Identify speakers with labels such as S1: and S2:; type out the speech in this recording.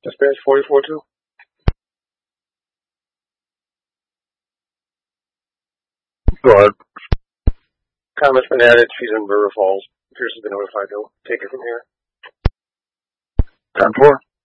S1: Dispatch 44-2.
S2: Go ahead.
S1: Comment's been added. She's in River Falls. Pierce has been notified. They'll take it from here.
S2: 10-4.